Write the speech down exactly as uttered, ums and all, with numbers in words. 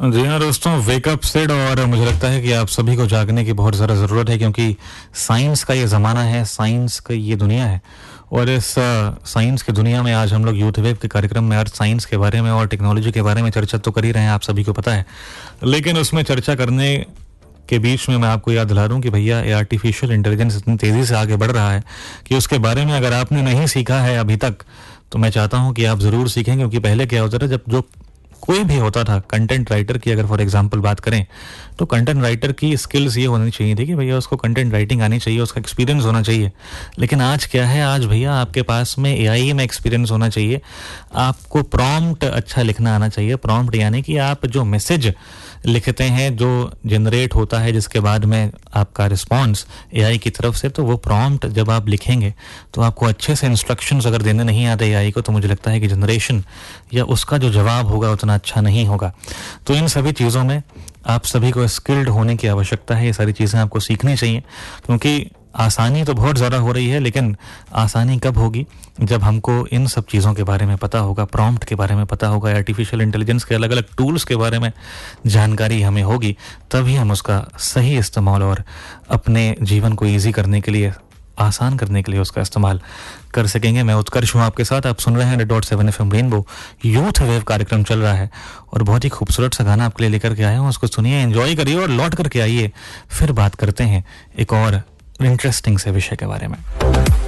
जी हाँ दोस्तों, वेकअप सिड। और मुझे लगता है कि आप सभी को जागने की बहुत ज़्यादा ज़रूरत है, क्योंकि साइंस का ये ज़माना है, साइंस का ये दुनिया है। और इस साइंस की दुनिया में आज हम लोग यूथ वेव के कार्यक्रम में अर्थ साइंस के बारे में और टेक्नोलॉजी के बारे में चर्चा तो कर ही रहे हैं, आप सभी को पता है। लेकिन उसमें चर्चा करने के बीच में मैं आपको याद दिला दूं कि भैया ये आर्टिफिशियल इंटेलिजेंस इतनी तेज़ी से आगे बढ़ रहा है कि उसके बारे में अगर आपने नहीं सीखा है अभी तक, तो मैं चाहता हूं कि आप ज़रूर सीखें। क्योंकि पहले क्या होता था, जब जो कोई भी होता था कंटेंट राइटर की, अगर फॉर एग्जांपल बात करें, तो कंटेंट राइटर की स्किल्स ये होनी चाहिए थी कि भैया उसको कंटेंट राइटिंग आनी चाहिए, उसका एक्सपीरियंस होना चाहिए। लेकिन आज क्या है, आज भैया आपके पास में एआई में एक्सपीरियंस होना चाहिए, आपको प्रॉम्प्ट अच्छा लिखना आना चाहिए। प्रॉम्प्ट यानी कि आप जो मैसेज लिखते हैं, जो जनरेट होता है, जिसके बाद में आपका रिस्पॉन्स एआई की तरफ से, तो वो प्रॉम्प्ट जब आप लिखेंगे तो आपको अच्छे से इंस्ट्रक्शंस अगर देने नहीं आते एआई को, तो मुझे लगता है कि जनरेशन या उसका जो जवाब होगा उतना अच्छा नहीं होगा। तो इन सभी चीज़ों में आप सभी को स्किल्ड होने की आवश्यकता है। ये सारी चीज़ें आपको सीखनी चाहिए, क्योंकि आसानी तो बहुत ज़्यादा हो रही है, लेकिन आसानी कब होगी, जब हमको इन सब चीज़ों के बारे में पता होगा, प्रॉम्प्ट के बारे में पता होगा, आर्टिफिशियल इंटेलिजेंस के अलग अलग टूल्स के बारे में जानकारी हमें होगी, तभी हम उसका सही इस्तेमाल और अपने जीवन को ईजी करने के लिए, आसान करने के लिए उसका इस्तेमाल कर सकेंगे। मैं उत्कर्ष हूँ आपके साथ, आप सुन रहे हैं red dot seven F M rainbow, youth wave कार्यक्रम चल रहा है और बहुत ही खूबसूरत सा गाना आपके लिए लेकर के आए हूँ। उसको सुनिए, एंजॉय करिए और लौट करके आइए, फिर बात करते हैं एक और इंटरेस्टिंग से विषय के बारे में।